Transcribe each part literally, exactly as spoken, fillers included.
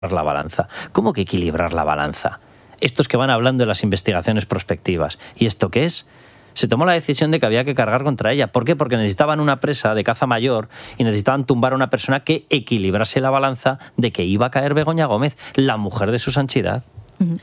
la balanza. ¿Cómo que equilibrar la balanza? Estos que van hablando de las investigaciones prospectivas. ¿Y esto qué es? Se tomó la decisión de que había que cargar contra ella. ¿Por qué? Porque necesitaban una presa de caza mayor y necesitaban tumbar a una persona que equilibrase la balanza de que iba a caer Begoña Gómez, la mujer de su Sanchidad. Uh-huh.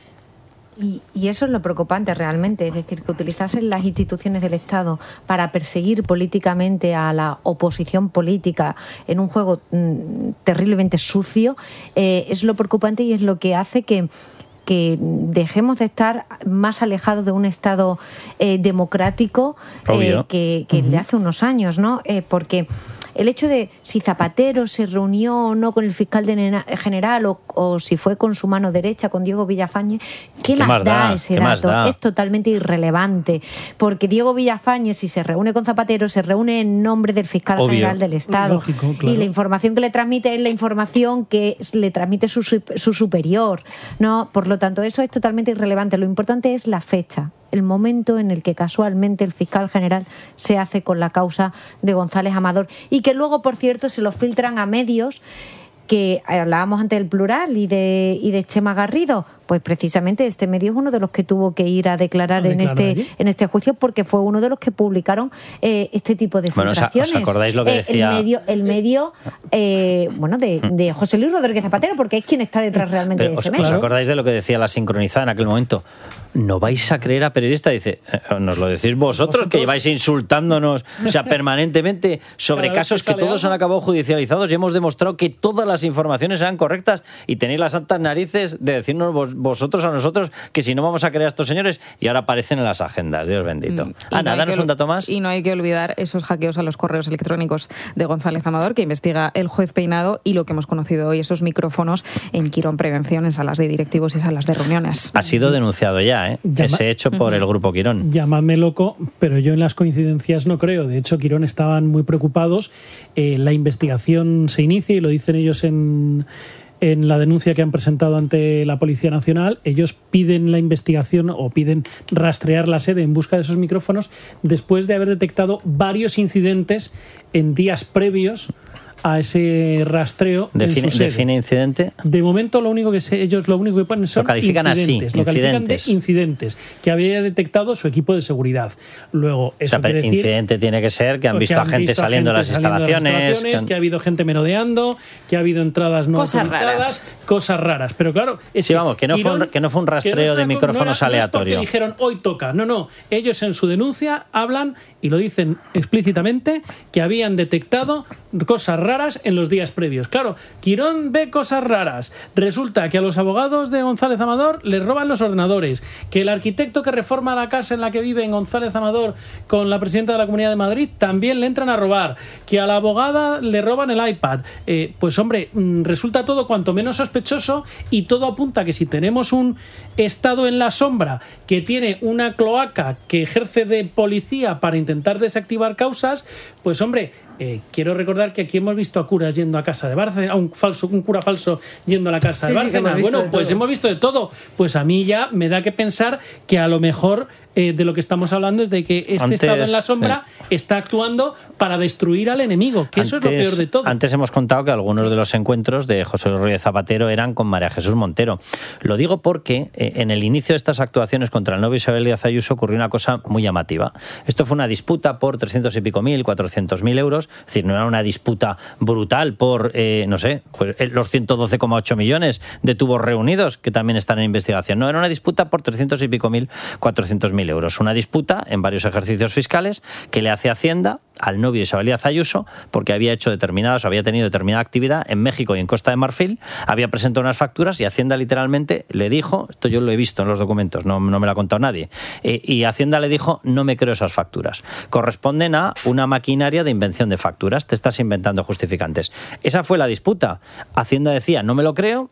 Y, y eso es lo preocupante realmente, es decir, que utilizasen las instituciones del Estado para perseguir políticamente a la oposición política en un juego mmm, terriblemente sucio, eh, es lo preocupante y es lo que hace que que dejemos de estar más alejados de un Estado eh, democrático eh, que, que uh-huh. el de hace unos años, ¿no? Eh, porque el hecho de si Zapatero se reunió o no con el fiscal de general o, o si fue con su mano derecha, con Diego Villafañe, ¿qué, ¿Qué más da, da ese dato? Da? Es totalmente irrelevante, porque Diego Villafañe, si se reúne con Zapatero, se reúne en nombre del fiscal Obvio. general del Estado. Lógico, claro. Y la información que le transmite es la información que le transmite su, su superior, ¿no? Por lo tanto, eso es totalmente irrelevante. Lo importante es la fecha, el momento en el que casualmente el fiscal general se hace con la causa de González Amador y que luego, por cierto, se lo filtran a medios que hablábamos antes del Plural y de, y de Chema Garrido. Pues precisamente este medio es uno de los que tuvo que ir a declarar, a declarar en este en este juicio porque fue uno de los que publicaron eh, este tipo de filtraciones. Bueno, ¿os acordáis lo que decía? Eh, el medio, el medio eh, bueno, de, de José Luis Rodríguez Zapatero, porque es quien está detrás realmente Pero de ese os, medio. ¿Os acordáis de lo que decía la sincronizada en aquel momento? ¿No vais a creer a periodista? Dice, nos lo decís vosotros, ¿Vosotros? que lleváis insultándonos, o sea, permanentemente sobre casos que, que todos han acabado judicializados y hemos demostrado que todas las informaciones eran correctas y tenéis las santas narices de decirnos vos, vosotros a nosotros que si no vamos a creer a estos señores y ahora aparecen en las agendas, Dios bendito. Mm. Ana, no danos que, un dato más. Y no hay que olvidar esos hackeos a los correos electrónicos de González Amador que investiga el juez Peinado y lo que hemos conocido hoy, esos micrófonos en Quirón Prevención, en salas de directivos y salas de reuniones. Ha sido denunciado ya, ¿eh? Llama, ese hecho por uh-huh. el Grupo Quirón. Llámame loco, pero yo en las coincidencias no creo. De hecho, Quirón estaban muy preocupados. Eh, la investigación se inicia y lo dicen ellos en... En la denuncia que han presentado ante la Policía Nacional, ellos piden la investigación o piden rastrear la sede en busca de esos micrófonos después de haber detectado varios incidentes en días previos a ese rastreo. Define, en su sede. define incidente. De momento lo único que sé, ellos lo único que ponen son lo califican incidentes, así, lo califican incidentes. de incidentes que había detectado su equipo de seguridad. Luego eso o sea, quiere decir, incidente tiene que ser que han visto que han a gente visto saliendo de las instalaciones, de las instalaciones que, han... que ha habido gente merodeando, que ha habido entradas no cosas autorizadas, raras. cosas raras. Pero claro, es sí, que vamos, que no, Quirón, fue un, que no fue un rastreo no de una, micrófonos no era, aleatorio. No es porque dijeron hoy toca, no, no. Ellos en su denuncia hablan y lo dicen explícitamente que habían detectado cosas raras en los días previos. Claro, Quirón ve cosas raras. Resulta que a los abogados de González Amador les roban los ordenadores, que el arquitecto que reforma la casa en la que vive en González Amador con la presidenta de la Comunidad de Madrid también le entran a robar, que a la abogada le roban el iPad. Eh, pues hombre, resulta todo cuanto menos sospechoso y todo apunta a que si tenemos un Estado en la sombra que tiene una cloaca que ejerce de policía para intentar desactivar causas, pues hombre, Eh, quiero recordar que aquí hemos visto a curas yendo a casa de Bárcenas, a un falso, un cura falso yendo a la casa sí, de Bárcenas. Sí, bueno, de pues todo. hemos visto de todo. Pues a mí ya me da que pensar que a lo mejor eh, de lo que estamos hablando es de que este antes, Estado en la sombra eh, está actuando para destruir al enemigo, que antes, eso es lo peor de todo. Antes hemos contado que algunos sí. de los encuentros de José Luis Rodríguez Zapatero eran con María Jesús Montero. Lo digo porque eh, en el inicio de estas actuaciones contra el novio Isabel Díaz Ayuso ocurrió una cosa muy llamativa. Esto fue una disputa por trescientos y pico mil, cuatrocientos mil euros, es decir, no era una disputa brutal por, eh, no sé, pues los ciento doce coma ocho millones de tubos reunidos, que también están en investigación. No, era una disputa por trescientos y pico mil, cuatrocientos mil euros. Una disputa en varios ejercicios fiscales que le hace Hacienda al novio Isabel Díaz Ayuso porque había hecho determinadas, había tenido determinada actividad en México y en Costa de Marfil, había presentado unas facturas y Hacienda literalmente le dijo, esto yo lo he visto en los documentos, no, no me lo ha contado nadie, eh, y Hacienda le dijo, no me creo esas facturas. Corresponden a una maquinaria de invención de facturas, te estás inventando justificantes. Esa fue la disputa. Hacienda decía, no me lo creo,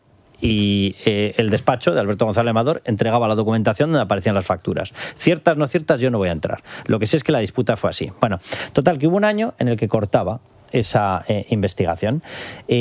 y eh, el despacho de Alberto González Amador entregaba la documentación donde aparecían las facturas. Ciertas, no ciertas, yo no voy a entrar. Lo que sé es que la disputa fue así. Bueno, total, que hubo un año en el que cortaba esa eh, investigación. Eh,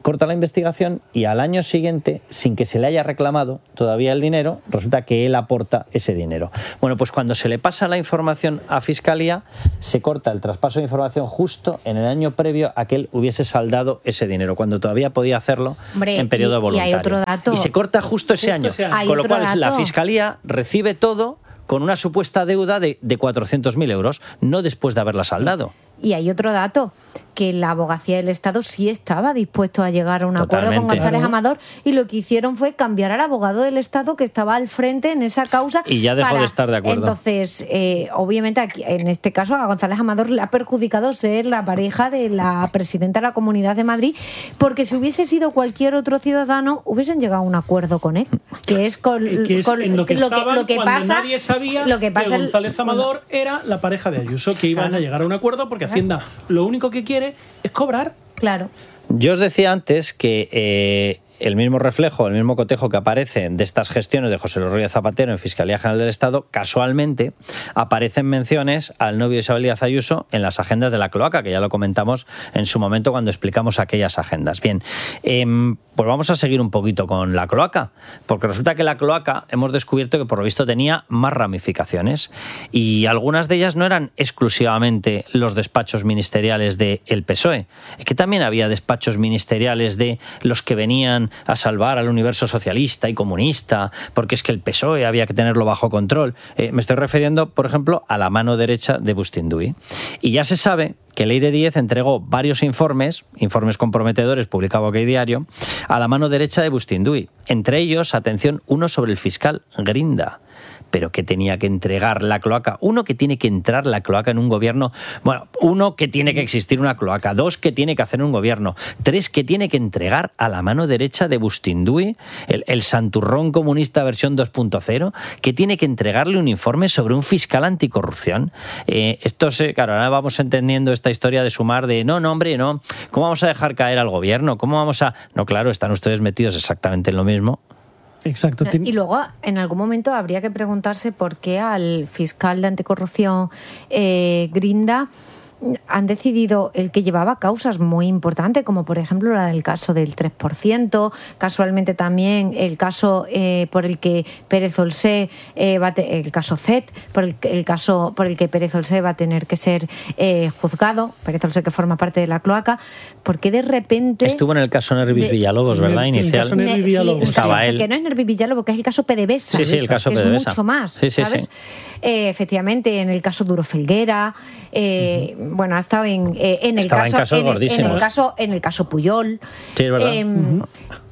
corta la investigación y al año siguiente, sin que se le haya reclamado todavía el dinero, resulta que él aporta ese dinero. Bueno, pues cuando se le pasa la información a Fiscalía, se corta el traspaso de información justo en el año previo a que él hubiese saldado ese dinero, cuando todavía podía hacerlo Hombre, en periodo y, voluntario. Y hay otro dato. Y se corta justo ese Justo año, ese año. Hay con lo otro cual la dato. Fiscalía recibe todo con una supuesta deuda de, de cuatrocientos mil euros, no después de haberla saldado. Y hay otro dato, que la abogacía del Estado sí estaba dispuesto a llegar a un acuerdo con Totalmente. González Claro. Amador, y lo que hicieron fue cambiar al abogado del Estado que estaba al frente en esa causa. Y ya dejó para... de estar de acuerdo. Entonces, eh, obviamente, aquí, en este caso, a González Amador le ha perjudicado ser la pareja de la presidenta de la Comunidad de Madrid, porque si hubiese sido cualquier otro ciudadano, hubiesen llegado a un acuerdo con él, que es con, Eh, que es con en lo que lo que, estaban lo que cuando pasa. nadie sabía lo que pasa que el- González Amador era la pareja de Ayuso, que iban Claro. a llegar a un acuerdo porque Hacienda lo único que quiere es cobrar. Claro. Yo os decía antes que eh, el mismo reflejo, el mismo cotejo que aparece de estas gestiones de José Luis Rodríguez Zapatero en Fiscalía General del Estado, casualmente aparecen menciones al novio de Isabel Díaz Ayuso en las agendas de la cloaca, que ya lo comentamos en su momento cuando explicamos aquellas agendas. Bien, eh, pues vamos a seguir un poquito con la cloaca, porque resulta que la cloaca hemos descubierto que por lo visto tenía más ramificaciones y algunas de ellas no eran exclusivamente los despachos ministeriales del P S O E, es que también había despachos ministeriales de los que venían a salvar al universo socialista y comunista, porque es que el P S O E había que tenerlo bajo control. Eh, me estoy refiriendo, por ejemplo, a la mano derecha de Bustinduy. Y ya se sabe que Leire Díez entregó varios informes, informes comprometedores publicado aquí Diario, a la mano derecha de Bustinduy. Entre ellos, atención, uno sobre el fiscal Grinda. Pero que tenía que entregar la cloaca. Uno, que tiene que entrar la cloaca en un gobierno. Bueno, uno, que tiene que existir una cloaca. Dos, que tiene que hacer un gobierno. Tres, que tiene que entregar a la mano derecha de Bustinduy, el, el santurrón comunista versión dos punto cero, que tiene que entregarle un informe sobre un fiscal anticorrupción. Eh, esto se, claro, ahora vamos entendiendo esta historia de sumar de no, no, hombre, no. ¿Cómo vamos a dejar caer al gobierno? ¿Cómo vamos a...? No, claro, están ustedes metidos exactamente en lo mismo. Exacto. Y luego, en algún momento, habría que preguntarse por qué al fiscal de anticorrupción eh, Grinda han decidido el que llevaba causas muy importantes, como por ejemplo la del caso del tres por ciento, casualmente también el caso eh, por el que Pérez Olsé eh, va a te, el caso Z E T, por el, el caso por el que Pérez Olsé va a tener que ser eh, juzgado, Pérez Olsé, que forma parte de la cloaca, porque de repente Estuvo en el caso Nervis de- Villalobos, ¿verdad? En el- el Inicial. caso Nervis Ne- sí, Villalobos. Estaba que él. Que no es Nervis Villalobos, que es el caso PDVSA. Sí, sí, el caso que PDVSA. es mucho más, Sí, sí, ¿sabes? sí. Eh, efectivamente, en el caso Duro Felguera, eh, uh-huh. bueno, ha estado en, eh, en el Estaba en caso casos en, el- en gordísimos. el caso en el caso Puyol. Sí, es verdad. Eh, uh-huh.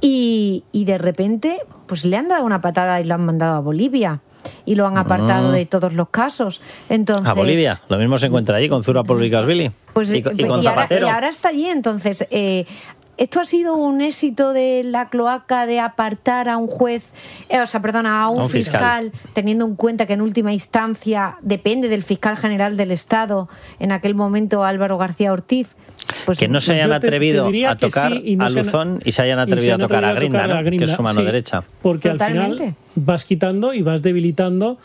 y, y de repente, pues le han dado una patada y lo han mandado a Bolivia. Y lo han apartado Mm. de todos los casos. Entonces, A Bolivia. Lo mismo se encuentra allí con Zura Polo y Casvili. pues, y, con- y y con ahora, Zapatero. y ahora está allí. Entonces, eh, ¿esto ha sido un éxito de la cloaca de apartar a un juez, eh, o sea, perdona, a un, A un fiscal. fiscal, teniendo en cuenta que en última instancia depende del fiscal general del Estado, en aquel momento Álvaro García Ortiz? Pues, que no se Pues hayan yo te- te atrevido diría a que tocar sí y no a se han- Luzón y se hayan y atrevido se a han tocar a atrevido Grinda, tocar ¿no? a Grinda, Que es su mano sí, derecha. Porque al Totalmente. final vas quitando y vas debilitando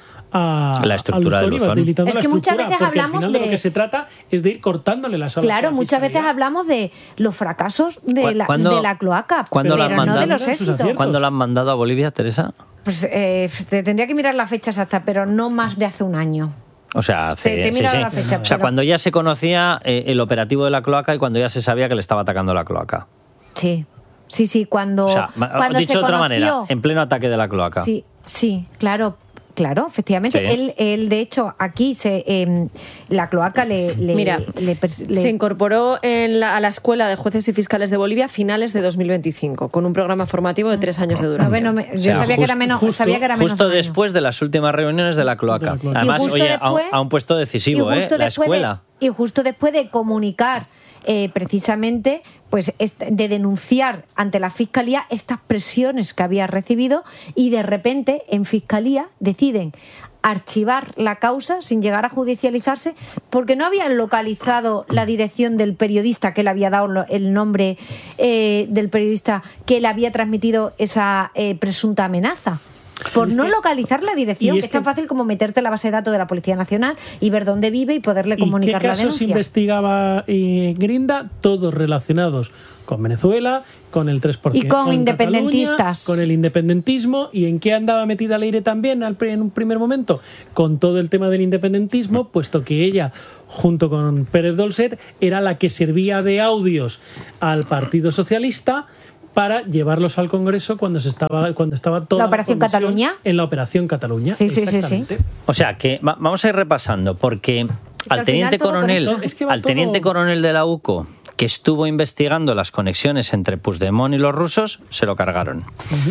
a La estructura a de Luzón y vas Luzón. debilitando Es la que muchas estructura, veces porque al hablamos final de... de- lo que se trata es de ir cortándole las alas a claro, la muchas veces fiscalía. hablamos de los fracasos de ¿Cu- la, cuándo- de la cloaca, cuándo pero la han no de mandado? los Sus éxitos. aciertos. ¿Cuándo la han mandado a Bolivia, Teresa? Pues eh, te tendría que mirar la fecha exacta, pero no más de hace un año. O sea, hace, Te- te he sí, mirado sí. la fecha, O sea, pero- cuando ya se conocía eh, el operativo de la cloaca y cuando ya se sabía que le estaba atacando la cloaca. Sí, sí, sí, cuando, O sea, ma- cuando dicho se de otra conoció, manera, en pleno ataque de la cloaca. Sí, sí, claro, claro, efectivamente. Sí. Él, él, de hecho, aquí se, eh, la cloaca le, le, Mira, le pers- le- Se incorporó en la- a la Escuela de Jueces y Fiscales de Bolivia a finales de dos mil veinticinco, con un programa formativo de tres años de No, duración. bueno, me- yo sea, sabía que era just- menos, justo- sabía que era menos Justo de un año. después de las últimas reuniones de la cloaca. De la cloaca. Además, Y justo oye, a, un, después- a un puesto decisivo, y ¿eh? justo La después escuela. De, y justo después de comunicar eh, precisamente, pues est- de denunciar ante la Fiscalía estas presiones que había recibido, y de repente en Fiscalía deciden archivar la causa sin llegar a judicializarse porque no habían localizado la dirección del periodista que le había dado lo- el nombre eh, del periodista que le había transmitido esa eh, presunta amenaza. por no localizar la dirección, y que es es tan que- fácil como meterte en la base de datos de la Policía Nacional y ver dónde vive y poderle comunicar ¿Y qué la casos denuncia. investigaba eh, Grinda? Todos relacionados con Venezuela, con el tres por ciento Y con en independentistas. Cataluña, con el independentismo. ¿Y en qué andaba metida Leire también al, pri- en un primer momento? Con todo el tema del independentismo, puesto que ella, junto con Pérez Dolcet, era la que servía de audios al Partido Socialista para llevarlos al Congreso cuando se estaba cuando estaba toda ¿La Operación comisión Cataluña? en la Operación Cataluña. Sí, sí, sí, sí. Exactamente. O sea, que va- vamos a ir repasando, porque al al teniente final todo coronel, conecta. Es que va al todo- teniente coronel de la U C O, que estuvo investigando las conexiones entre Puigdemont y los rusos, se lo cargaron.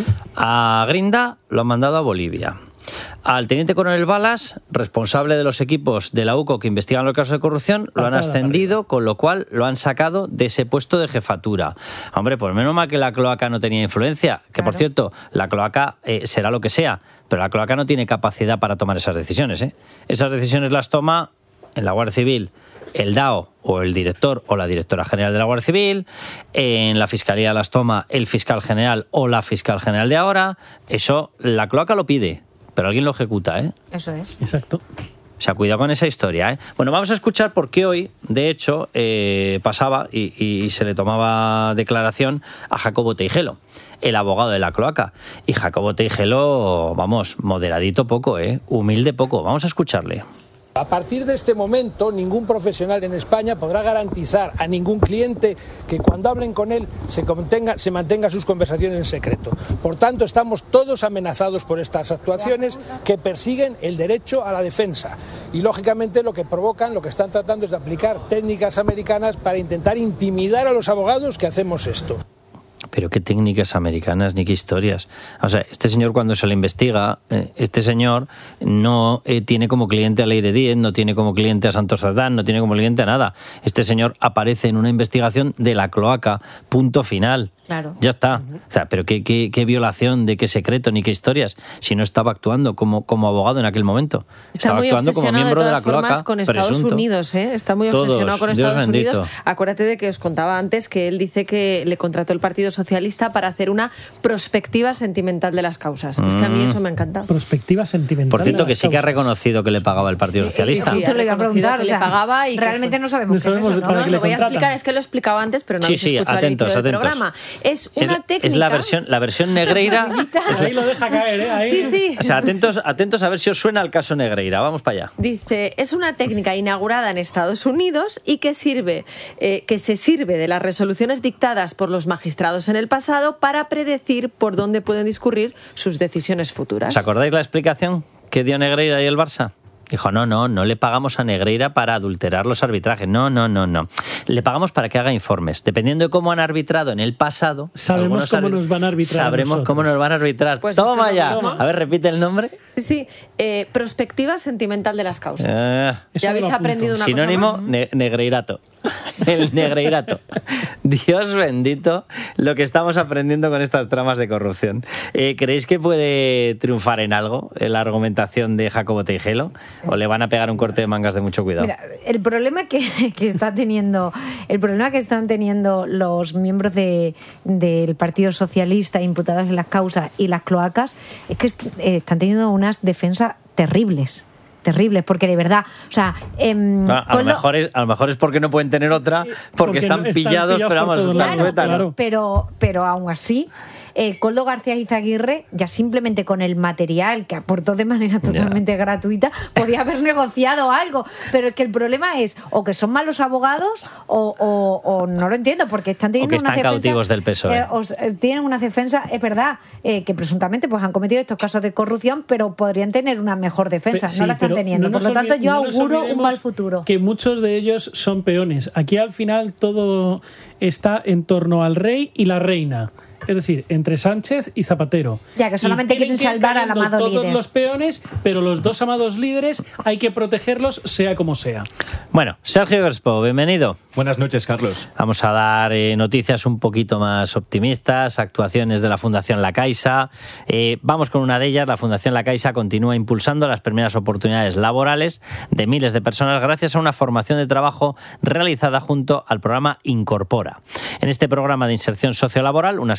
A Grinda lo han mandado a Bolivia. Al teniente coronel Balas, responsable de los equipos de la U C O que investigan los casos de corrupción, lo han Patada para ascendido, con lo cual lo han sacado de ese puesto de jefatura. Hombre, pues menos mal que la cloaca no tenía influencia, que por Claro. cierto, la cloaca eh, será lo que sea, pero la cloaca no tiene capacidad para tomar esas decisiones, ¿eh? Esas decisiones las toma en la Guardia Civil el D A O o el director o la directora general de la Guardia Civil, en la Fiscalía las toma el fiscal general o la fiscal general de ahora. Eso, la cloaca lo pide, pero alguien lo ejecuta, ¿eh? Eso es. Exacto. O sea, cuidado con esa historia, ¿eh? Bueno, vamos a escuchar por qué hoy, de hecho, eh, pasaba y, y se le tomaba declaración a Jacobo Teijelo, el abogado de la cloaca. Y Jacobo Teijelo, vamos, moderadito poco, ¿eh? Humilde poco. Vamos a escucharle. A partir de este momento, ningún profesional en España podrá garantizar a ningún cliente que cuando hablen con él se, contenga, se mantenga sus conversaciones en secreto. Por tanto, estamos todos amenazados por estas actuaciones que persiguen el derecho a la defensa. Y, lógicamente, lo que provocan, lo que están tratando es de aplicar técnicas americanas para intentar intimidar a los abogados que hacemos esto. Pero qué técnicas americanas, ni qué historias. O sea, este señor cuando se le investiga, eh, este señor no eh, tiene como cliente a Leire Díez, no tiene como cliente a Santos Cerdán, no tiene como cliente a nada. Este señor aparece en una investigación de la cloaca, punto final. Claro. Ya está. O sea, pero qué, qué, qué violación, de qué secreto, ni qué historias, si no estaba actuando como, como abogado en aquel momento. Está Estaba muy actuando como obsesionado miembro de de todas la cloaca, formas con Estados presunto. Unidos, ¿eh? Está muy Todos, obsesionado con Dios Estados bendito. Unidos. Acuérdate de que os contaba antes que él dice que le contrató el Partido Socialista para hacer una prospectiva sentimental de las causas. Es que a mí Mm. eso me encanta. Perspectiva sentimental. Por cierto, de que las sí que ha causas. reconocido que le pagaba el Partido Sí, Socialista. sí, Justo ha le iba a reconocido preguntar, que le o sea, pagaba y que realmente fue- no sabemos No qué es sabemos eso, para ¿no? No, que os le lo voy a contratan. explicar, es que lo he explicado antes, pero no Sí, habéis sí, escuchado atentos, el inicio del atentos. programa. Es Es, una técnica... es la versión, la versión negreira. Ahí lo deja caer, ¿eh? Ahí. Sí, sí. O sea, atentos, atentos a ver si os suena el caso Negreira. Vamos para allá. Dice, es una técnica inaugurada en Estados Unidos y que sirve, eh, que se sirve de las resoluciones dictadas por los magistrados en el pasado para predecir por dónde pueden discurrir sus decisiones futuras. ¿Os acordáis la explicación que dio Negreira y el Barça? Dijo, no, no, no le pagamos a Negreira para adulterar los arbitrajes. No, no, no, no. Le pagamos para que haga informes. Dependiendo de cómo han arbitrado en el pasado... Sabremos algunos cómo arbi- nos van a arbitrar a Sabremos nosotros. cómo nos van a arbitrar. Pues esto Toma es lo ya. mismo. A ver, repite el nombre. Sí, sí, eh, prospectiva sentimental de las causas. Eh, Eso ¿Ya habéis lo apunto. aprendido una Sinónimo, cosa más? ne- negreirato. El negreirato. Dios bendito lo que estamos aprendiendo con estas tramas de corrupción. Eh, ¿Creéis que puede triunfar en algo la argumentación de Jacobo Teijelo? ¿O le van a pegar un corte de mangas de mucho cuidado? Mira, el problema que, que está teniendo, el problema que están teniendo los miembros de, del Partido Socialista imputados en las causas y las cloacas es que est- eh, están teniendo unas defensas terribles. Terribles, porque de verdad, o sea, em, Ah, a, lo Koldo- mejor es, a lo mejor es porque no pueden tener otra, porque, Porque están, no- están pillados, pillados pero por vamos, todos están lados, tuétanos. claro. pero, pero aún así, eh, Koldo García Izaguirre, ya simplemente con el material que aportó de manera totalmente gratuita, podía haber negociado algo. Pero es que el problema es o que son malos abogados o, o- o no lo entiendo, porque están teniendo O que unas están defensas, cautivos del P S O E. eh, os- eh, tienen unas defensas, es verdad, eh, que presuntamente pues han cometido estos casos de corrupción, pero podrían tener una mejor defensa. Pe- sí, no la están pero teniendo. no Por nos lo tanto, olvi- yo no nos auguro un olvidemos mal futuro. Que muchos de ellos son peones. Aquí al final todo está en torno al rey y la reina. Es decir, entre Sánchez y Zapatero. Ya, que solamente Y tienen quieren que ir salvar al cayendo amado todos líder. los peones, pero los dos amados líderes hay que protegerlos sea como sea. Bueno, Sergio Gerspo, bienvenido. Buenas noches, Carlos. Vamos a dar eh, noticias un poquito más optimistas, actuaciones de la Fundación La Caixa. Eh, vamos con una de ellas. La Fundación La Caixa continúa impulsando las primeras oportunidades laborales de miles de personas gracias a una formación de trabajo realizada junto al programa Incorpora. En este programa de inserción sociolaboral, unas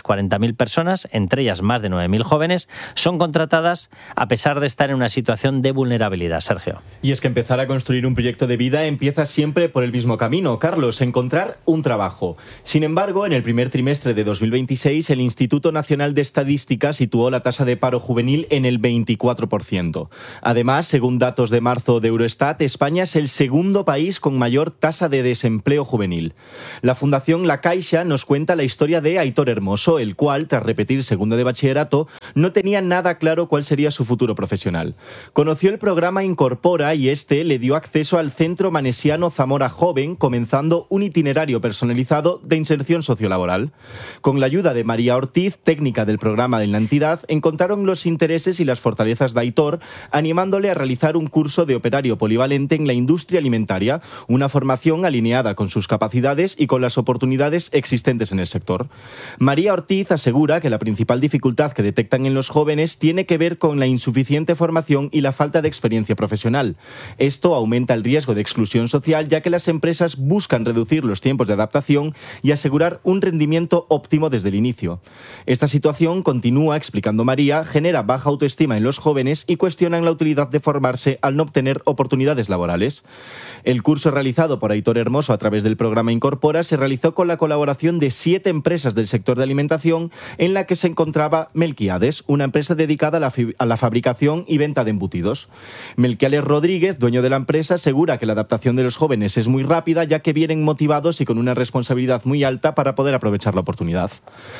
cuarenta mil personas, entre ellas más de nueve mil jóvenes, son contratadas a pesar de estar en una situación de vulnerabilidad. Sergio. Y es que empezar a construir un proyecto de vida empieza siempre por el mismo camino, Carlos, encontrar un trabajo. Sin embargo, en el primer trimestre de dos mil veintiséis, el Instituto Nacional de Estadística situó la tasa de paro juvenil en el veinticuatro por ciento. Además, según datos de marzo de Eurostat, España es el segundo país con mayor tasa de desempleo juvenil. La Fundación La Caixa nos cuenta la historia de Aitor Hermoso, el cual, tras repetir segundo de bachillerato, no tenía nada claro cuál sería su futuro profesional. Conoció el programa Incorpora y este le dio acceso al Centro Manesiano Zamora Joven, comenzando un itinerario personalizado de inserción sociolaboral. Con la ayuda de María Ortiz, técnica del programa de la entidad, encontraron los intereses y las fortalezas de Aitor, animándole a realizar un curso de operario polivalente en la industria alimentaria, una formación alineada con sus capacidades y con las oportunidades existentes en el sector. María Ortiz asegura que la principal dificultad que detectan en los jóvenes tiene que ver con la insuficiente formación y la falta de experiencia profesional. Esto aumenta el riesgo de exclusión social, ya que las empresas buscan reducir los tiempos de adaptación y asegurar un rendimiento óptimo desde el inicio. Esta situación, continúa explicando María, genera baja autoestima en los jóvenes y cuestionan la utilidad de formarse al no obtener oportunidades laborales. El curso realizado por Aitor Hermoso a través del programa Incorpora se realizó con la colaboración de siete empresas del sector de alimentación, en la que se encontraba Melquiades, una empresa dedicada a la, a la fabricación y venta de embutidos. Melquiades Rodríguez, dueño de la empresa, asegura que la adaptación de los jóvenes es muy rápida, ya que vienen motivados y con una responsabilidad muy alta para poder aprovechar la oportunidad.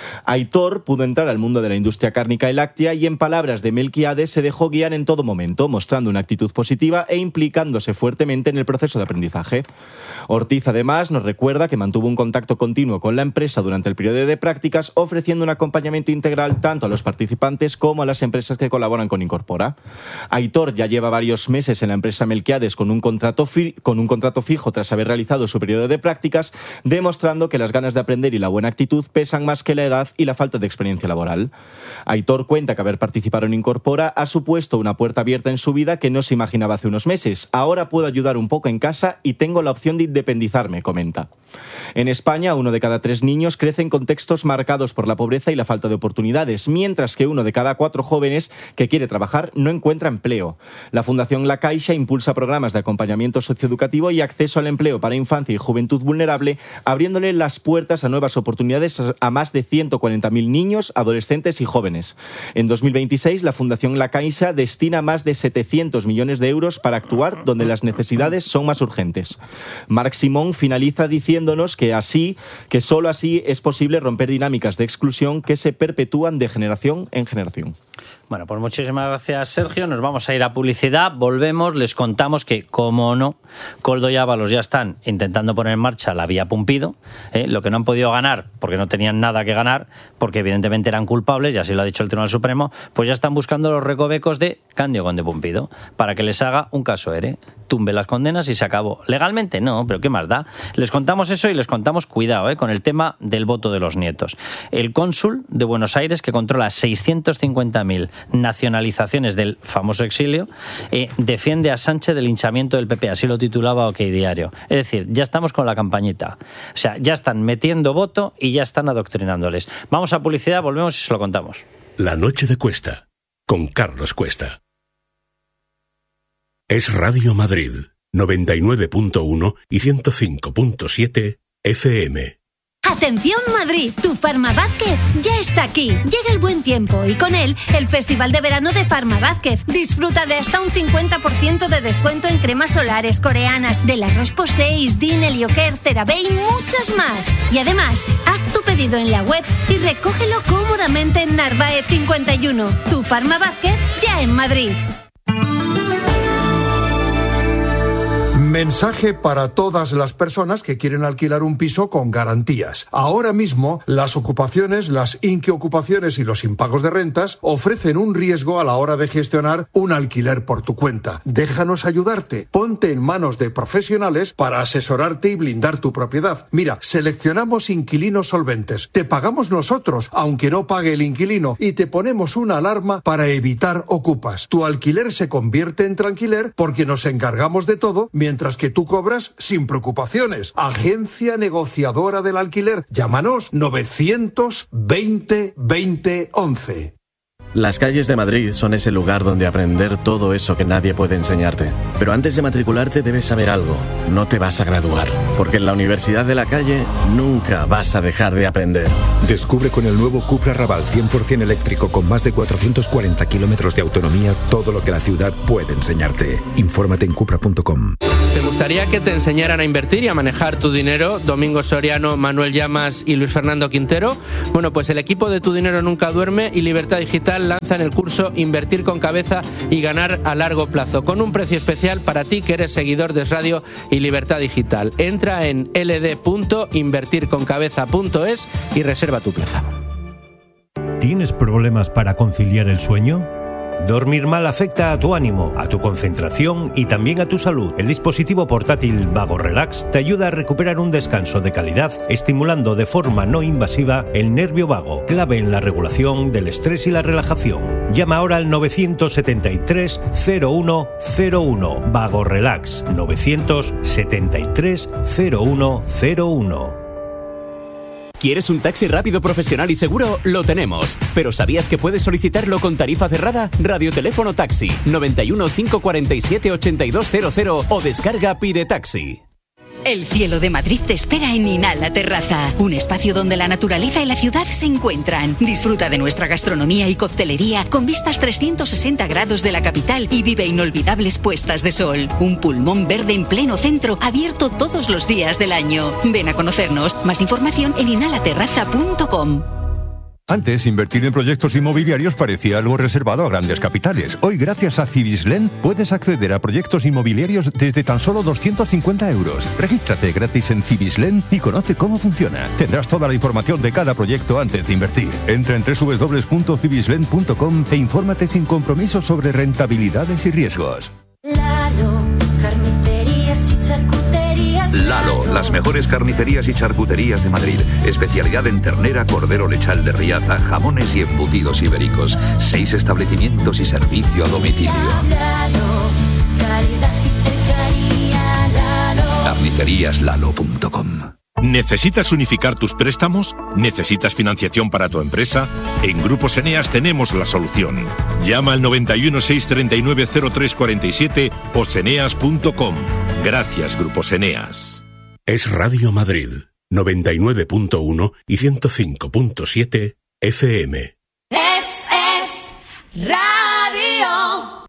Aitor pudo entrar al mundo de la industria cárnica y láctea y, en palabras de Melquiades, se dejó guiar en todo momento, mostrando una actitud positiva e implicándose fuertemente en el proceso de aprendizaje. Ortiz, además, nos recuerda que mantuvo un contacto continuo con la empresa durante el periodo de prácticas, ofreciendo un acompañamiento integral tanto a los participantes como a las empresas que colaboran con Incorpora. Aitor ya lleva varios meses en la empresa Melquiades con un contrato fi- con un contrato fijo tras haber realizado su periodo de prácticas, demostrando que las ganas de aprender y la buena actitud pesan más que la edad y la falta de experiencia laboral. Aitor cuenta que haber participado en Incorpora ha supuesto una puerta abierta en su vida que no se imaginaba hace unos meses. Ahora puedo ayudar un poco en casa y tengo la opción de independizarme, comenta. En España, uno de cada tres niños crece en contextos marcados por la pobreza y la falta de oportunidades, mientras que uno de cada cuatro jóvenes que quiere trabajar no encuentra empleo. La Fundación La Caixa impulsa programas de acompañamiento socioeducativo y acceso al empleo para infancia y juventud vulnerable, abriéndole las puertas a nuevas oportunidades a más de ciento cuarenta mil niños, adolescentes y jóvenes. En dos mil veintiséis, la Fundación La Caixa destina más de setecientos millones de euros para actuar donde las necesidades son más urgentes. Marc Simón finaliza diciéndonos que así, que solo así es posible romper dinámicas de exclusión que se perpetúan de generación en generación. Bueno, pues muchísimas gracias, Sergio. Nos vamos a ir a publicidad. Volvemos. Les contamos que, como no, Koldo y Ábalos ya están intentando poner en marcha la vía Pumpido. ¿eh? Lo que no han podido ganar, porque no tenían nada que ganar, porque evidentemente eran culpables, y así lo ha dicho el Tribunal Supremo, pues ya están buscando los recovecos de Cándido Conde Pumpido para que les haga un caso E R E. Tumbe las condenas y se acabó. Legalmente no, pero ¿qué más da? Les contamos eso y les contamos, cuidado, ¿eh? con el tema del voto de los nietos. El cónsul de Buenos Aires, que controla seiscientos cincuenta mil nacionalizaciones del famoso exilio, eh, defiende a Sánchez del linchamiento del P P, así lo titulaba OK Diario. Es decir, ya estamos con la campañita. O sea, ya están metiendo voto y ya están adoctrinándoles. Vamos a publicidad, volvemos y se lo contamos. La noche de Cuesta, con Carlos Cuesta. Es Radio Madrid, noventa y nueve punto uno y ciento cinco punto siete F M. Atención Madrid, tu Farmavázquez ya está aquí. Llega el buen tiempo y con él el Festival de Verano de Farmavázquez. Disfruta de hasta un cincuenta por ciento de descuento en cremas solares coreanas, de la Roche Posay, Isdin, Helioker, CeraVe y muchas más. Y además, haz tu pedido en la web y recógelo cómodamente en Narváez cincuenta y uno. Tu Farmavázquez ya en Madrid. Mensaje para todas las personas que quieren alquilar un piso con garantías. Ahora mismo, las ocupaciones, las inquiocupaciones y los impagos de rentas ofrecen un riesgo a la hora de gestionar un alquiler por tu cuenta. Déjanos ayudarte. Ponte en manos de profesionales para asesorarte y blindar tu propiedad. Mira, seleccionamos inquilinos solventes. Te pagamos nosotros, aunque no pague el inquilino, y te ponemos una alarma para evitar ocupas. Tu alquiler se convierte en tranquiler porque nos encargamos de todo mientras mientras que tú cobras sin preocupaciones. Agencia negociadora del alquiler. Llámanos novecientos veinte veinte once. Las calles de Madrid son ese lugar donde aprender todo eso que nadie puede enseñarte. Pero antes de matricularte debes saber algo. No te vas a graduar, porque en la Universidad de la Calle nunca vas a dejar de aprender. Descubre con el nuevo Cupra Raval cien por ciento eléctrico con más de cuatrocientos cuarenta kilómetros de autonomía todo lo que la ciudad puede enseñarte. Infórmate en cupra punto com. ¿Te gustaría que te enseñaran a invertir y a manejar tu dinero? Domingo Soriano, Manuel Llamas y Luis Fernando Quintero. Bueno, pues el equipo de Tu Dinero Nunca Duerme y Libertad Digital lanzan el curso Invertir con Cabeza y Ganar a Largo Plazo, con un precio especial para ti que eres seguidor de Radio y Libertad Digital. Entra en l d punto invertir con cabeza punto es y reserva tu plaza. ¿Tienes problemas para conciliar el sueño? Dormir mal afecta a tu ánimo, a tu concentración y también a tu salud. El dispositivo portátil Vago Relax te ayuda a recuperar un descanso de calidad, estimulando de forma no invasiva el nervio vago, clave en la regulación del estrés y la relajación. Llama ahora al novecientos setenta y tres cero uno cero uno. Vago Relax, novecientos setenta y tres cero uno cero uno. ¿Quieres un taxi rápido, profesional y seguro? Lo tenemos. ¿Pero sabías que puedes solicitarlo con tarifa cerrada? Radioteléfono Taxi noventa y uno, cinco cuarenta y siete, ochenta y dos cero cero o descarga Pide Taxi. El cielo de Madrid te espera en Inhala Terraza, un espacio donde la naturaleza y la ciudad se encuentran. Disfruta de nuestra gastronomía y coctelería con vistas trescientos sesenta grados de la capital y vive inolvidables puestas de sol. Un pulmón verde en pleno centro, abierto todos los días del año. Ven a conocernos. Más información en inhala terraza punto com. Antes, invertir en proyectos inmobiliarios parecía algo reservado a grandes capitales. Hoy, gracias a Cibislen, puedes acceder a proyectos inmobiliarios desde tan solo doscientos cincuenta euros. Regístrate gratis en Cibislen y conoce cómo funciona. Tendrás toda la información de cada proyecto antes de invertir. Entra en doble u doble u doble u punto cibislen punto com e infórmate sin compromiso sobre rentabilidades y riesgos. Lalo, carnicerías y charcuterías. Lalo, las mejores carnicerías y charcuterías de Madrid. Especialidad en ternera, cordero lechal de Riaza, jamones y embutidos ibéricos. Seis establecimientos y servicio a domicilio. Lalo, calidad y cercanía. Lalo. carnicerías lalo punto com. ¿Necesitas unificar tus préstamos? ¿Necesitas financiación para tu empresa? En Grupos Eneas tenemos la solución. Llama al noventa y uno, seiscientos treinta y nueve, cero tres cuarenta y siete o seneas punto com. Gracias, Grupos Eneas. Es Radio Madrid, noventa y nueve punto uno y ciento cinco punto siete F M. Es, es radio.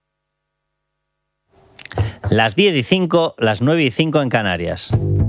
Las diez y cinco, las nueve y cinco en Canarias.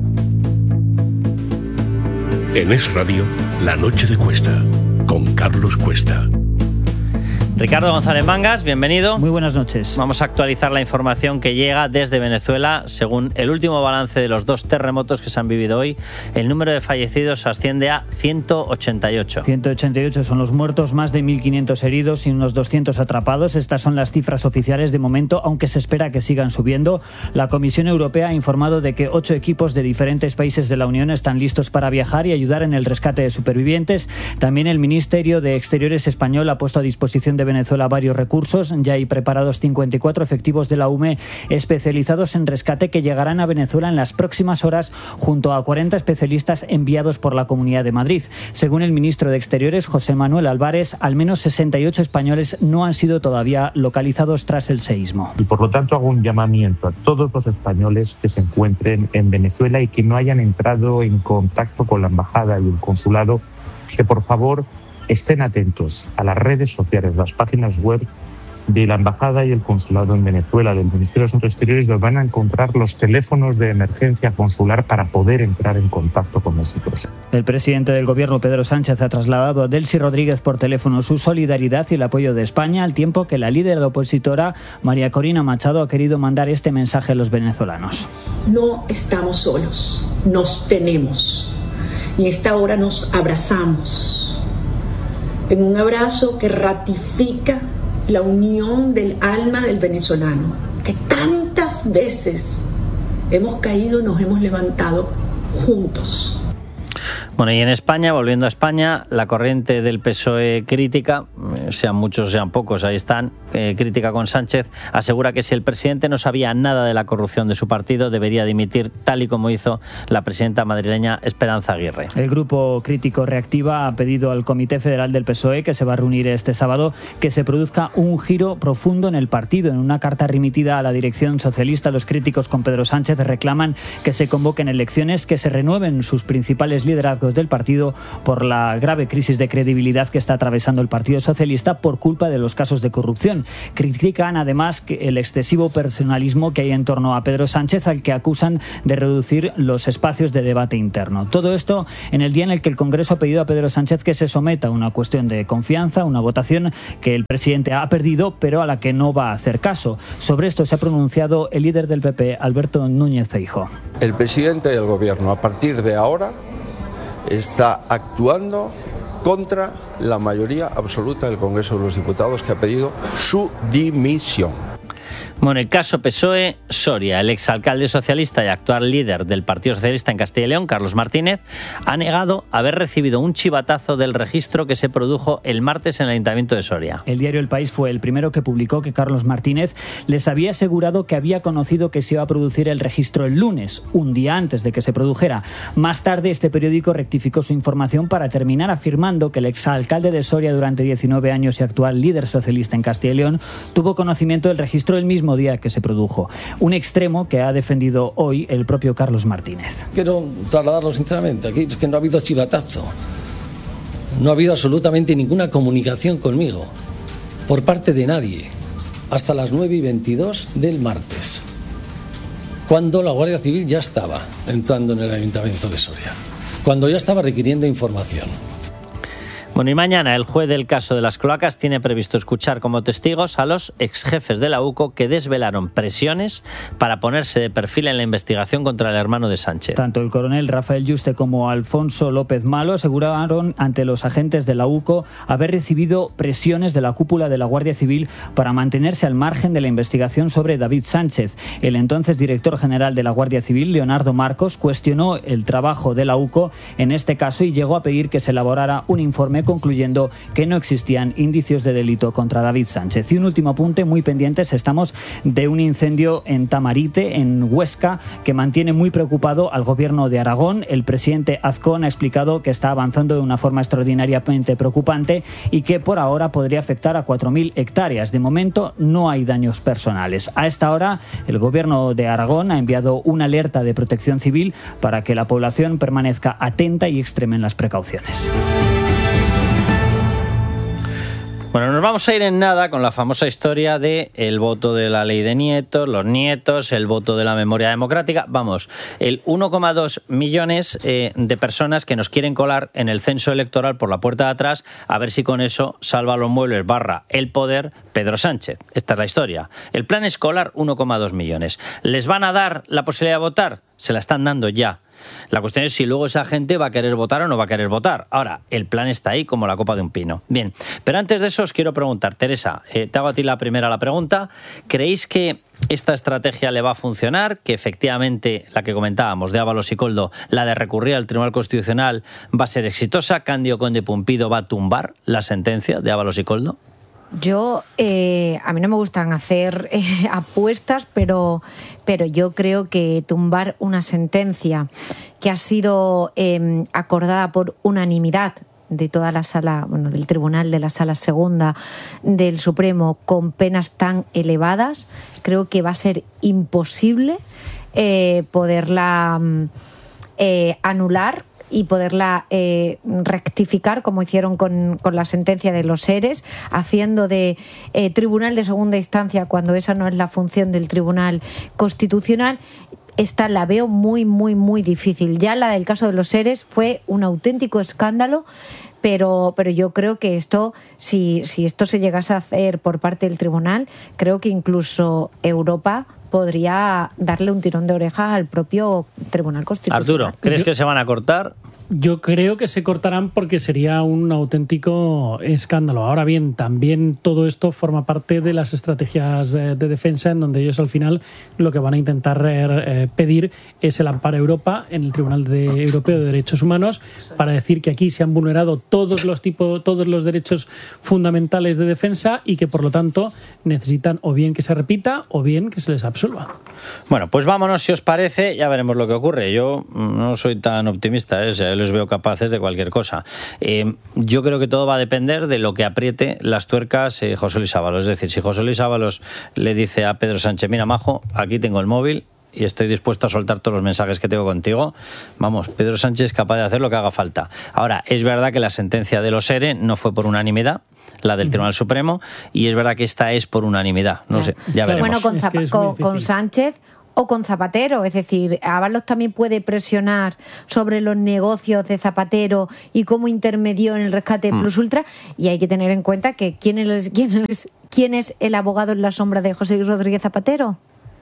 En Es Radio, La Noche de Cuesta, con Carlos Cuesta. Ricardo González Mangas, bienvenido. Muy buenas noches. Vamos a actualizar la información que llega desde Venezuela. Según el último balance de los dos terremotos que se han vivido hoy, el número de fallecidos asciende a ciento ochenta y ocho. ciento ochenta y ocho son los muertos, más de mil quinientos heridos y unos doscientos atrapados. Estas son las cifras oficiales de momento, aunque se espera que sigan subiendo. La Comisión Europea ha informado de que ocho equipos de diferentes países de la Unión están listos para viajar y ayudar en el rescate de supervivientes. También el Ministerio de Exteriores español ha puesto a disposición de Venezuela varios recursos. Ya hay preparados cincuenta y cuatro efectivos de la U M E especializados en rescate que llegarán a Venezuela en las próximas horas junto a cuarenta especialistas enviados por la Comunidad de Madrid. Según el ministro de Exteriores, José Manuel Álvarez, al menos sesenta y ocho españoles no han sido todavía localizados tras el seísmo. Y por lo tanto hago un llamamiento a todos los españoles que se encuentren en Venezuela y que no hayan entrado en contacto con la embajada y el consulado, que por favor estén atentos a las redes sociales, las páginas web de la Embajada y el Consulado en Venezuela, del Ministerio de Asuntos Exteriores, donde van a encontrar los teléfonos de emergencia consular para poder entrar en contacto con nosotros. El presidente del Gobierno, Pedro Sánchez, ha trasladado a Delcy Rodríguez por teléfono su solidaridad y el apoyo de España, al tiempo que la líder opositora, María Corina Machado, ha querido mandar este mensaje a los venezolanos. No estamos solos, nos tenemos. En esta hora nos abrazamos. En un abrazo que ratifica la unión del alma del venezolano, que tantas veces hemos caído y nos hemos levantado juntos. Bueno, y en España, volviendo a España, la corriente del P S O E crítica eh, sean muchos o sean pocos, ahí están, eh, crítica con Sánchez, asegura que si el presidente no sabía nada de la corrupción de su partido, debería dimitir, tal y como hizo la presidenta madrileña Esperanza Aguirre. El grupo crítico Reactiva ha pedido al Comité Federal del P S O E, que se va a reunir este sábado, que se produzca un giro profundo en el partido. En una carta remitida a la dirección socialista, los críticos con Pedro Sánchez reclaman que se convoquen elecciones, que se renueven sus principales liderazgos del partido por la grave crisis de credibilidad que está atravesando el Partido Socialista por culpa de los casos de corrupción. Critican además que el excesivo personalismo que hay en torno a Pedro Sánchez, al que acusan de reducir los espacios de debate interno. Todo esto en el día en el que el Congreso ha pedido a Pedro Sánchez que se someta a una cuestión de confianza, una votación que el presidente ha perdido, pero a la que no va a hacer caso. Sobre esto se ha pronunciado el líder del P P, Alberto Núñez Feijóo. El presidente del Gobierno, a partir de ahora, está actuando contra la mayoría absoluta del Congreso de los Diputados, que ha pedido su dimisión. Bueno, el caso P S O E, Soria, el exalcalde socialista y actual líder del Partido Socialista en Castilla y León, Carlos Martínez, ha negado haber recibido un chivatazo del registro que se produjo el martes en el Ayuntamiento de Soria. El diario El País fue el primero que publicó que Carlos Martínez les había asegurado que había conocido que se iba a producir el registro el lunes, un día antes de que se produjera. Más tarde, este periódico rectificó su información para terminar afirmando que el exalcalde de Soria durante diecinueve años y actual líder socialista en Castilla y León tuvo conocimiento del registro el mismo día que se produjo. Un extremo que ha defendido hoy el propio Carlos Martínez. Quiero trasladarlo sinceramente, aquí es que no ha habido chivatazo, no ha habido absolutamente ninguna comunicación conmigo, por parte de nadie, hasta las nueve y veintidós del martes, cuando la Guardia Civil ya estaba entrando en el Ayuntamiento de Soria, cuando ya estaba requiriendo información. Bueno, y mañana el juez del caso de las cloacas tiene previsto escuchar como testigos a los exjefes de la U C O que desvelaron presiones para ponerse de perfil en la investigación contra el hermano de Sánchez. Tanto el coronel Rafael Yuste como Alfonso López Malo aseguraron ante los agentes de la U C O haber recibido presiones de la cúpula de la Guardia Civil para mantenerse al margen de la investigación sobre David Sánchez. El entonces director general de la Guardia Civil, Leonardo Marcos, cuestionó el trabajo de la U C O en este caso y llegó a pedir que se elaborara un informe concluyendo que no existían indicios de delito contra David Sánchez. Y un último apunte, muy pendientes estamos de un incendio en Tamarite, en Huesca, que mantiene muy preocupado al gobierno de Aragón. El presidente Azcón ha explicado que está avanzando de una forma extraordinariamente preocupante y que por ahora podría afectar a cuatro mil hectáreas. De momento no hay daños personales. A esta hora el gobierno de Aragón ha enviado una alerta de protección civil para que la población permanezca atenta y extremen las precauciones. Bueno, nos vamos a ir en nada con la famosa historia de el voto de la ley de nietos, los nietos, el voto de la memoria democrática. Vamos, el uno coma dos millones eh, de personas que nos quieren colar en el censo electoral por la puerta de atrás, a ver si con eso salva los muebles barra el poder Pedro Sánchez. Esta es la historia. El plan es colar uno coma dos millones. ¿Les van a dar la posibilidad de votar? Se la están dando ya. La cuestión es si luego esa gente va a querer votar o no va a querer votar. Ahora, el plan está ahí como la copa de un pino. Bien, pero antes de eso os quiero preguntar, Teresa, eh, te hago a ti la primera la pregunta. ¿Creéis que esta estrategia le va a funcionar? Que efectivamente, la que comentábamos de Ábalos y Coldo, la de recurrir al Tribunal Constitucional, va a ser exitosa. ¿Cándido Conde Pumpido va a tumbar la sentencia de Ábalos y Coldo? Yo, eh, a mí no me gustan hacer eh, apuestas, pero, pero yo creo que tumbar una sentencia que ha sido eh, acordada por unanimidad de toda la sala, bueno, del Tribunal de la Sala Segunda del Supremo con penas tan elevadas, creo que va a ser imposible eh, poderla eh, anular y poderla eh, rectificar como hicieron con, con la sentencia de los seres, haciendo de eh, tribunal de segunda instancia cuando esa no es la función del Tribunal Constitucional. Esta la veo muy, muy, muy difícil. Ya la del caso de los seres fue un auténtico escándalo, pero, pero yo creo que esto, si, si esto se llegase a hacer por parte del tribunal, creo que incluso Europa podría darle un tirón de orejas al propio Tribunal Constitucional. Arturo, ¿crees que se van a cortar? Yo creo que se cortarán porque sería un auténtico escándalo. Ahora bien, también todo esto forma parte de las estrategias de, de defensa, en donde ellos al final lo que van a intentar eh, pedir es el amparo a Europa en el Tribunal de, Europeo de Derechos Humanos, para decir que aquí se han vulnerado todos los tipos, todos los derechos fundamentales de defensa, y que por lo tanto necesitan o bien que se repita o bien que se les absuelva. Bueno, pues vámonos, si os parece, ya veremos lo que ocurre. Yo no soy tan optimista, ¿eh? O sea, les veo capaces de cualquier cosa. Eh, yo creo que todo va a depender de lo que apriete las tuercas eh, José Luis Ábalos. Es decir, si José Luis Ábalos le dice a Pedro Sánchez, mira, majo, aquí tengo el móvil y estoy dispuesto a soltar todos los mensajes que tengo contigo, vamos, Pedro Sánchez es capaz de hacer lo que haga falta. Ahora, es verdad que la sentencia de los ERE no fue por unanimidad, la del Tribunal Supremo, y es verdad que esta es por unanimidad. No sé, ya veremos. Bueno, con, Zap- con, con Sánchez o con Zapatero, es decir, Ábalos también puede presionar sobre los negocios de Zapatero y cómo intermedió en el rescate de Mm. Plus Ultra, y hay que tener en cuenta que quién es, quién es, quién es el abogado en la sombra de José Luis Rodríguez Zapatero.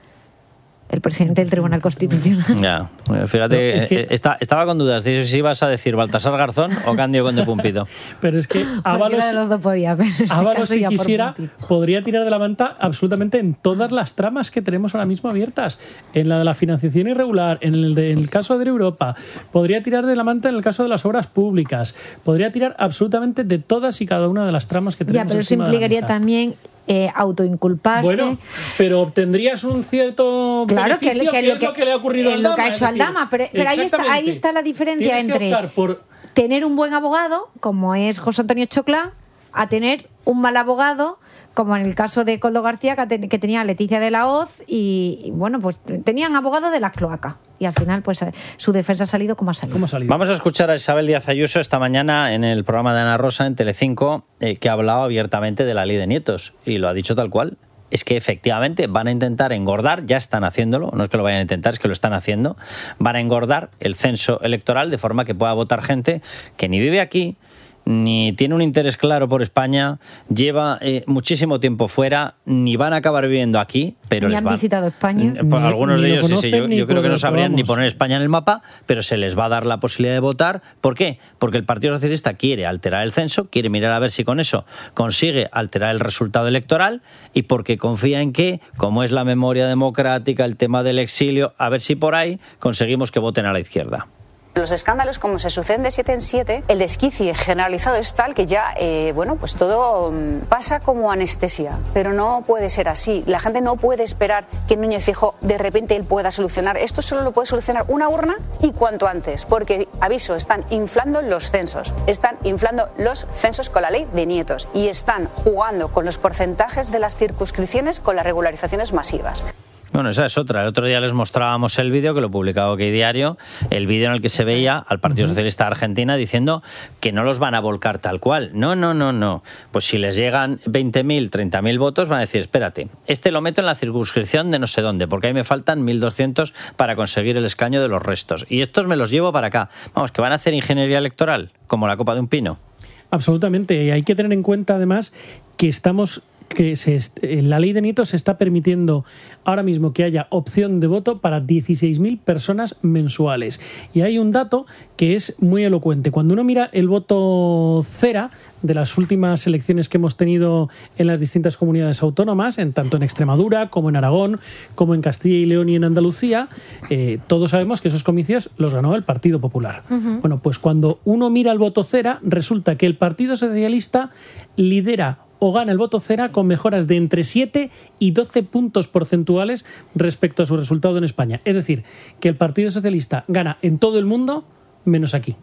El presidente del Tribunal Constitucional. Ya, fíjate, No, es que- eh, está, estaba con dudas de si ibas a decir Baltasar Garzón o Cándido Conde Pumpido. Pero es que Ábalos, Cualquiera de los dos podía, pero en este Ábalos, caso si ya por quisiera, Pumpido. podría tirar de la manta absolutamente en todas las tramas que tenemos ahora mismo abiertas. En la de la financiación irregular, en el, de- en el caso de Europa, podría tirar de la manta en el caso de las obras públicas, podría tirar absolutamente de todas y cada una de las tramas que tenemos Ya, pero eso encima de la implicaría mesa. también eh, autoinculparse. Bueno, pero obtendrías un cierto Claro, que, beneficio, que, que lo es lo que le ha ocurrido es al lo que Dama, ha hecho es decir, Aldama, pero, pero ahí está, ahí exactamente. está la diferencia Tienes que entre optar por tener un buen abogado, como es José Antonio Choclán, a tener un mal abogado, como en el caso de Coldo García, que, te- que tenía a Leticia de la Hoz, y, y, bueno, pues tenían abogados de las cloacas. Y al final, pues eh, su defensa ha salido como ha salido. Vamos a escuchar a Isabel Díaz Ayuso esta mañana en el programa de Ana Rosa en Telecinco, eh, que ha hablado abiertamente de la ley de nietos, y lo ha dicho tal cual. Es que efectivamente van a intentar engordar, ya están haciéndolo, no es que lo vayan a intentar, es que lo están haciendo, van a engordar el censo electoral de forma que pueda votar gente que ni vive aquí, ni tiene un interés claro por España, lleva eh, muchísimo tiempo fuera, ni van a acabar viviendo aquí, pero Ni les han van... visitado España. Pues algunos ni de lo ellos, sí, sí, yo, conocen, ni yo creo que no por- sabrían ni vamos. poner España en el mapa, pero se les va a dar la posibilidad de votar. ¿Por qué? Porque el Partido Socialista quiere alterar el censo, quiere mirar a ver si con eso consigue alterar el resultado electoral, y porque confía en que, como es la memoria democrática, el tema del exilio, a ver si por ahí conseguimos que voten a la izquierda. Los escándalos, como se suceden de siete en siete, el desquicie generalizado es tal que ya, eh, bueno, pues todo mm, pasa como anestesia. Pero no puede ser así. La gente no puede esperar que Núñez Feijóo de repente él pueda solucionar. Esto solo lo puede solucionar una urna, y cuanto antes. Porque, aviso, están inflando los censos. Están inflando los censos con la ley de nietos. Y están jugando con los porcentajes de las circunscripciones con las regularizaciones masivas. Bueno, esa es otra. El otro día les mostrábamos el vídeo, que lo publicaba OK Diario, el vídeo en el que se veía al Partido Socialista de Argentina diciendo que no los van a volcar tal cual. No, no, no, no. Pues si les llegan veinte mil, treinta mil votos, van a decir, espérate, este lo meto en la circunscripción de no sé dónde, porque ahí me faltan mil doscientos para conseguir el escaño de los restos. Y estos me los llevo para acá. Vamos, que van a hacer ingeniería electoral, como la copa de un pino. Absolutamente. Y hay que tener en cuenta, además, que estamos que se est- en la ley de nietos se está permitiendo ahora mismo que haya opción de voto para dieciséis mil personas mensuales. Y hay un dato que es muy elocuente. Cuando uno mira el voto cera de las últimas elecciones que hemos tenido en las distintas comunidades autónomas, en tanto en Extremadura como en Aragón, como en Castilla y León y en Andalucía, eh, todos sabemos que esos comicios los ganó el Partido Popular. Ujú. Bueno, pues cuando uno mira el voto cera, resulta que el Partido Socialista lidera o gana el voto cera con mejoras de entre siete y doce puntos porcentuales respecto a su resultado en España. Es decir, que el Partido Socialista gana en todo el mundo menos aquí.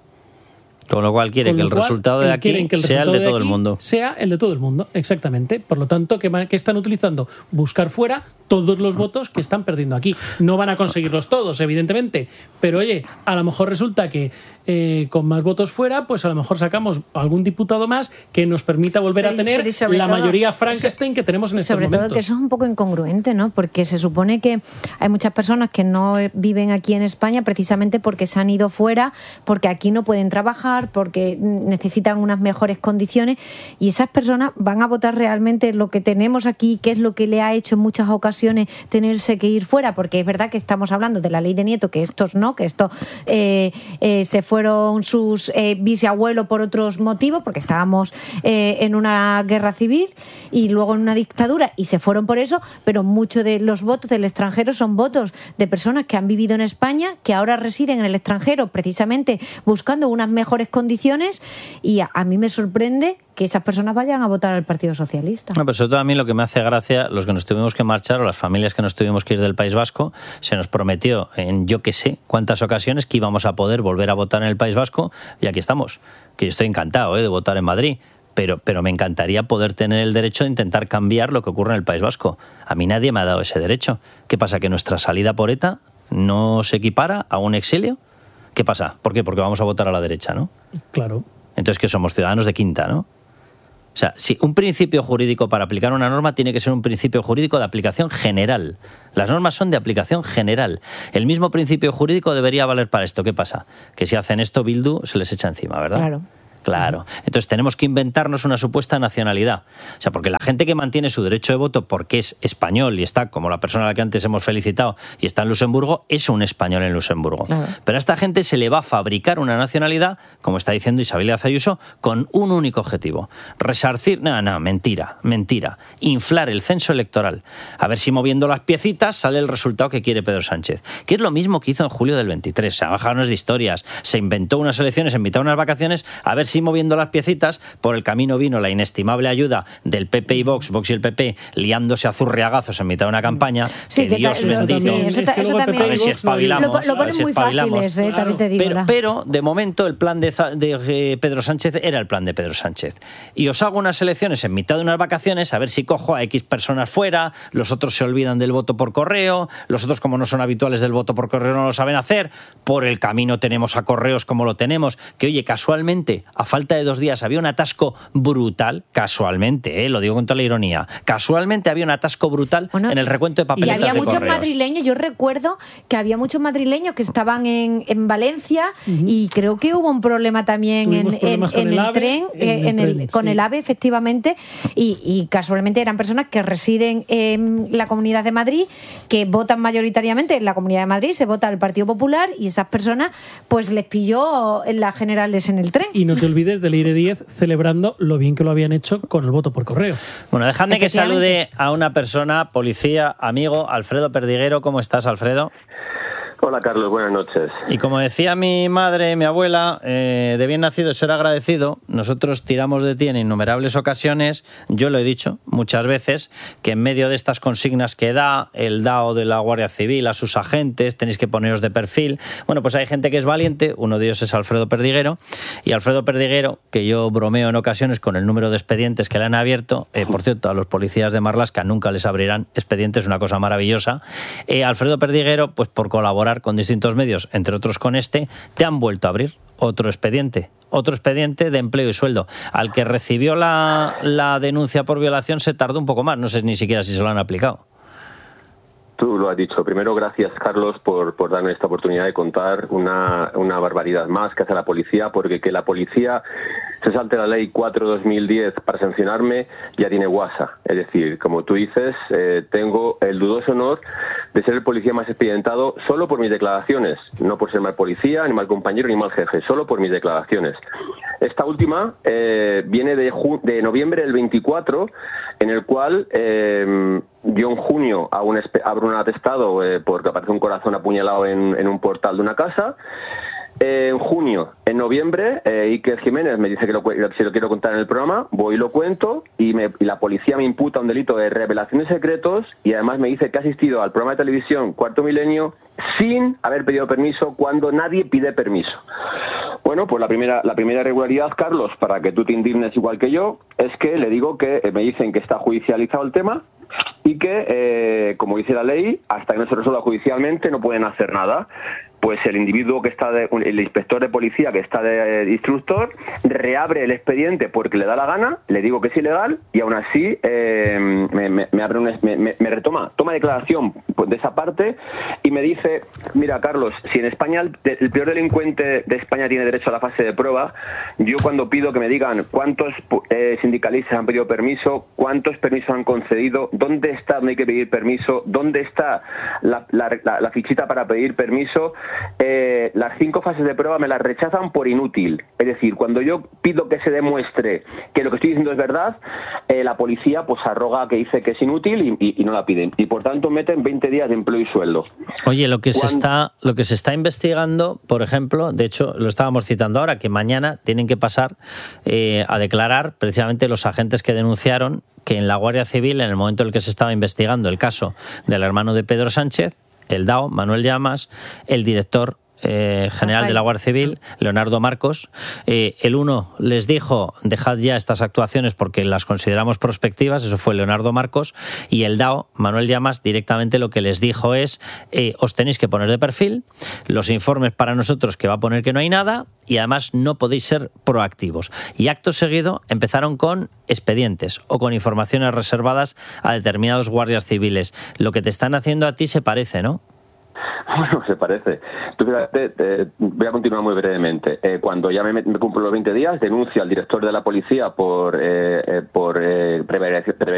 Con lo cual quiere Con que lo el cual, resultado de él aquí quieren que el sea el resultado de todo el aquí mundo. Sea el de todo el mundo, exactamente. Por lo tanto, ¿qué, van- qué están utilizando? Buscar fuera todos los votos que están perdiendo aquí. No van a conseguirlos todos, evidentemente, pero oye, a lo mejor resulta que eh, con más votos fuera, pues a lo mejor sacamos algún diputado más que nos permita volver Pero a y- tener pero y sobre la todo- mayoría Frankenstein que tenemos en estos Sobre todo momentos. que eso es un poco incongruente, ¿no? Porque se supone que hay muchas personas que no viven aquí en España precisamente porque se han ido fuera, porque aquí no pueden trabajar, porque necesitan unas mejores condiciones, y esas personas van a votar realmente lo que tenemos aquí, que es lo que le ha hecho en muchas ocasiones tenerse que ir fuera, porque es verdad que estamos hablando de la ley de Nieto, que estos no, que estos eh, eh, se fueron fueron sus eh, bisabuelos por otros motivos, porque estábamos eh, en una guerra civil y luego en una dictadura y se fueron por eso, pero muchos de los votos del extranjero son votos de personas que han vivido en España, que ahora residen en el extranjero precisamente buscando unas mejores condiciones, y a, a mí me sorprende que esas personas vayan a votar al Partido Socialista. No, pero sobre todo a mí lo que me hace gracia, los que nos tuvimos que marchar o las familias que nos tuvimos que ir del País Vasco, se nos prometió en yo que sé cuántas ocasiones que íbamos a poder volver a votar en el País Vasco, y aquí estamos, que yo estoy encantado ¿eh? de votar en Madrid, pero, pero me encantaría poder tener el derecho de intentar cambiar lo que ocurre en el País Vasco. A mí nadie me ha dado ese derecho. ¿Qué pasa? ¿Que nuestra salida por ETA no se equipara a un exilio? ¿Qué pasa? ¿Por qué? Porque vamos a votar a la derecha, ¿no? Claro. Entonces que somos ciudadanos de quinta, ¿no? O sea, si un principio jurídico para aplicar una norma tiene que ser un principio jurídico de aplicación general. Las normas son de aplicación general. El mismo principio jurídico debería valer para esto. ¿Qué pasa? Que si hacen esto, Bildu se les echa encima, ¿verdad? Claro. Claro. Entonces tenemos que inventarnos una supuesta nacionalidad. O sea, porque la gente que mantiene su derecho de voto porque es español y está, como la persona a la que antes hemos felicitado, y está en Luxemburgo, es un español en Luxemburgo. Claro. Pero a esta gente se le va a fabricar una nacionalidad, como está diciendo Isabel Díaz Ayuso, con un único objetivo. Resarcir... No, no, mentira, mentira. Inflar el censo electoral. A ver si moviendo las piecitas sale el resultado que quiere Pedro Sánchez. Que es lo mismo que hizo en julio del veintitrés. Se bajaron de historias, se inventó unas elecciones, se invitó unas vacaciones, a ver si moviendo las piecitas, por el camino vino la inestimable ayuda del P P y Vox, Vox y el P P, liándose a zurriagazos en mitad de una campaña. Sí, que que Dios ta- bendito. sí, eso, ta- eso también. A ver si espabilamos. Lo, lo a ver ponen si muy espabilamos. fáciles, eh, también te digo. Pero, la- pero, de momento, el plan de, Za- de eh, Pedro Sánchez era el plan de Pedro Sánchez. Y os hago unas elecciones en mitad de unas vacaciones, a ver si cojo a X personas fuera, los otros se olvidan del voto por correo, los otros, como no son habituales del voto por correo, no lo saben hacer. Por el camino tenemos a correos como lo tenemos, que, oye, casualmente, a falta de dos días, había un atasco brutal, casualmente, eh, lo digo con toda la ironía, casualmente había un atasco brutal Bueno, en el recuento de y papeletas había de muchos correos. madrileños, yo recuerdo que había muchos madrileños que estaban en, en Valencia, uh-huh. y creo que hubo un problema también en, en, en el, el tren, en el, en el tren, con sí. el AVE, efectivamente, y, y casualmente eran personas que residen en la Comunidad de Madrid, que votan mayoritariamente en la Comunidad de Madrid, se vota el Partido Popular, y esas personas pues les pilló en las generales en el tren. Y no te olvides del Leire diez celebrando lo bien que lo habían hecho con el voto por correo. Bueno, dejadme que salude a una persona, policía, amigo, Alfredo Perdiguero. ¿Cómo estás, Alfredo? Hola, Carlos, buenas noches. Y como decía mi madre, mi abuela, eh, de bien nacido ser agradecido. Nosotros tiramos de ti en innumerables ocasiones. Yo lo he dicho muchas veces, que en medio de estas consignas que da el D A O de la Guardia Civil a sus agentes, tenéis que poneros de perfil. Bueno, pues hay gente que es valiente, uno de ellos es Alfredo Perdiguero, y Alfredo Perdiguero, que yo bromeo en ocasiones con el número de expedientes que le han abierto, eh, por cierto, a los policías de Marlaska nunca les abrirán expedientes, una cosa maravillosa. Eh, Alfredo Perdiguero, pues por colaborar con distintos medios, entre otros con este, te han vuelto a abrir otro expediente, otro expediente de empleo y sueldo. Al que recibió la, la denuncia por violación se tardó un poco más, no sé ni siquiera si se lo han aplicado. Tú lo has dicho. Primero, gracias, Carlos, por, por darme esta oportunidad de contar una, una barbaridad más que hace la policía, porque que la policía se salte la ley cuatro barra dos mil diez para sancionarme ya tiene guasa. Es decir, como tú dices, eh, tengo el dudoso honor de ser el policía más expedientado solo por mis declaraciones, no por ser mal policía, ni mal compañero, ni mal jefe, solo por mis declaraciones. Esta última eh, viene de, ju- de noviembre del veinticuatro, en el cual eh, yo en junio hago un espe- abro un atestado eh, porque aparece un corazón apuñalado en, en un portal de una casa. Eh, en junio, en noviembre, eh, Iker Jiménez me dice que lo, si lo quiero contar en el programa, voy y lo cuento, y, me, y la policía me imputa un delito de revelación de secretos, y además me dice que ha asistido al programa de televisión Cuarto Milenio sin haber pedido permiso, cuando nadie pide permiso. Bueno, pues la primera, la primera irregularidad, Carlos, para que tú te indignes igual que yo, es que le digo que eh, me dicen que está judicializado el tema, y que, eh, como dice la ley, hasta que no se resuelva judicialmente no pueden hacer nada. Pues el individuo que está, de, el inspector de policía que está de, de instructor, reabre el expediente porque le da la gana, le digo que es ilegal, y aún así eh, me, me, me abre un, me, me, me retoma, toma declaración de esa parte y me dice: mira, Carlos, si en España el, el peor delincuente de España tiene derecho a la fase de prueba, yo cuando pido que me digan cuántos eh, sindicalistas han pedido permiso, cuántos permisos han concedido, dónde está donde hay que pedir permiso, dónde está la, la, la, la fichita para pedir permiso, eh, las cinco fases de prueba me las rechazan por inútil. Es decir, cuando yo pido que se demuestre que lo que estoy diciendo es verdad, eh, la policía pues arroga que dice que es inútil y, y, y no la piden. Y por tanto meten veinte días de empleo y sueldo. Oye, lo que Cuando... se está lo que se está investigando, por ejemplo, de hecho lo estábamos citando ahora, que mañana tienen que pasar eh, a declarar precisamente los agentes que denunciaron que en la Guardia Civil, en el momento en el que se estaba investigando el caso del hermano de Pedro Sánchez, el D A O, Manuel Llamas, el director Eh, general de la Guardia Civil, Leonardo Marcos, eh, el uno les dijo dejad ya estas actuaciones porque las consideramos prospectivas, eso fue Leonardo Marcos, y el D A O, Manuel Llamas, directamente lo que les dijo es eh, os tenéis que poner de perfil, los informes para nosotros que va a poner que no hay nada y además no podéis ser proactivos. Y acto seguido empezaron con expedientes o con informaciones reservadas a determinados guardias civiles. Lo que te están haciendo a ti se parece, ¿no? Bueno, se parece. Tú fíjate, te, voy a continuar muy brevemente. Eh, cuando ya me, me cumplo los veinte días, denuncio al director de la policía por, eh, eh, por eh, prevaricación